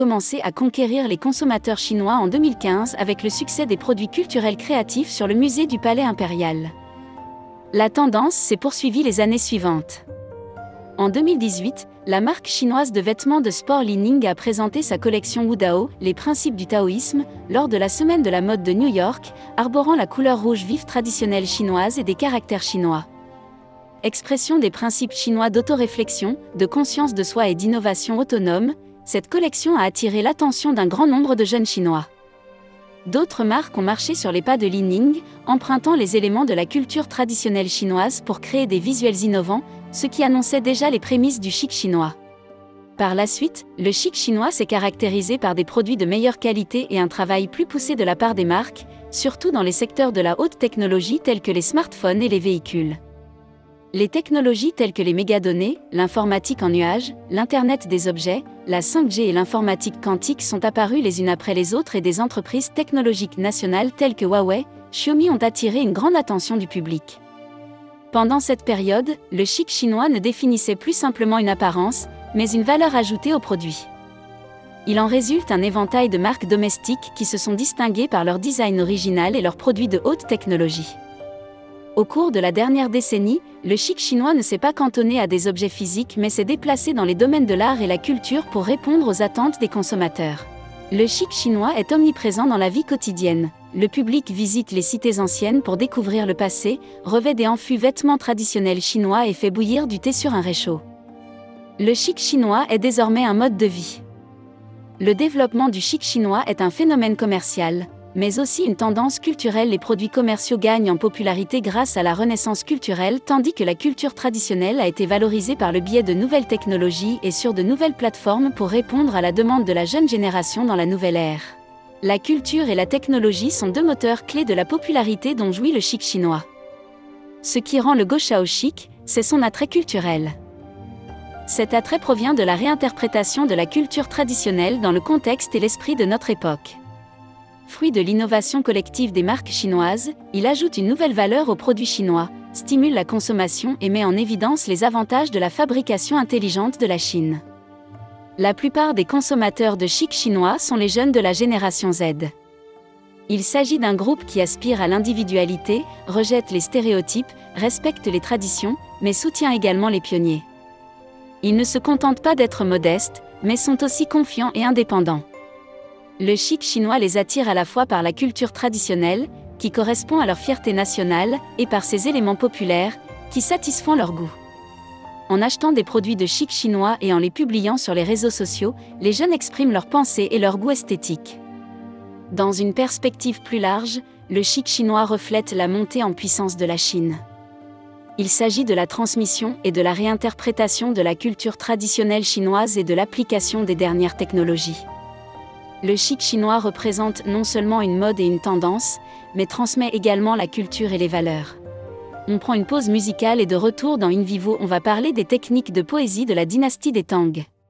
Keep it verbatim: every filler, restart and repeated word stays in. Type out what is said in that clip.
commencé à conquérir les consommateurs chinois en deux mille quinze avec le succès des produits culturels créatifs sur le musée du Palais Impérial. La tendance s'est poursuivie les années suivantes. En deux mille dix-huit, la marque chinoise de vêtements de sport Li Ning a présenté sa collection Wudao, les principes du taoïsme, lors de la semaine de la mode de New York, arborant la couleur rouge vive traditionnelle chinoise et des caractères chinois. Expression des principes chinois d'autoréflexion, de conscience de soi et d'innovation autonome, cette collection a attiré l'attention d'un grand nombre de jeunes Chinois. D'autres marques ont marché sur les pas de Li Ning, empruntant les éléments de la culture traditionnelle chinoise pour créer des visuels innovants, ce qui annonçait déjà les prémices du chic chinois. Par la suite, le chic chinois s'est caractérisé par des produits de meilleure qualité et un travail plus poussé de la part des marques, surtout dans les secteurs de la haute technologie tels que les smartphones et les véhicules. Les technologies telles que les mégadonnées, l'informatique en nuage, l'Internet des objets, la cinq G et l'informatique quantique sont apparues les unes après les autres et des entreprises technologiques nationales telles que Huawei, Xiaomi ont attiré une grande attention du public. Pendant cette période, le chic chinois ne définissait plus simplement une apparence, mais une valeur ajoutée au produit. Il en résulte un éventail de marques domestiques qui se sont distinguées par leur design original et leurs produits de haute technologie. Au cours de la dernière décennie, le chic chinois ne s'est pas cantonné à des objets physiques mais s'est déplacé dans les domaines de l'art et la culture pour répondre aux attentes des consommateurs. Le chic chinois est omniprésent dans la vie quotidienne. Le public visite les cités anciennes pour découvrir le passé, revêt des amphus vêtements traditionnels chinois et fait bouillir du thé sur un réchaud. Le chic chinois est désormais un mode de vie. Le développement du chic chinois est un phénomène commercial, mais aussi une tendance culturelle. Les produits commerciaux gagnent en popularité grâce à la renaissance culturelle, tandis que la culture traditionnelle a été valorisée par le biais de nouvelles technologies et sur de nouvelles plateformes pour répondre à la demande de la jeune génération dans la nouvelle ère. La culture et la technologie sont deux moteurs clés de la popularité dont jouit le chic chinois. Ce qui rend le Guoshao chic, c'est son attrait culturel. Cet attrait provient de la réinterprétation de la culture traditionnelle dans le contexte et l'esprit de notre époque. Fruit de l'innovation collective des marques chinoises, il ajoute une nouvelle valeur aux produits chinois, stimule la consommation et met en évidence les avantages de la fabrication intelligente de la Chine. La plupart des consommateurs de chic chinois sont les jeunes de la génération Z. Il s'agit d'un groupe qui aspire à l'individualité, rejette les stéréotypes, respecte les traditions, mais soutient également les pionniers. Ils ne se contentent pas d'être modestes, mais sont aussi confiants et indépendants. Le chic chinois les attire à la fois par la culture traditionnelle, qui correspond à leur fierté nationale, et par ses éléments populaires, qui satisfont leur goût. En achetant des produits de chic chinois et en les publiant sur les réseaux sociaux, les jeunes expriment leurs pensées et leur goût esthétique. Dans une perspective plus large, le chic chinois reflète la montée en puissance de la Chine. Il s'agit de la transmission et de la réinterprétation de la culture traditionnelle chinoise et de l'application des dernières technologies. Le chic chinois représente non seulement une mode et une tendance, mais transmet également la culture et les valeurs. On prend une pause musicale et de retour dans In Vivo, on va parler des techniques de poésie de la dynastie des Tang.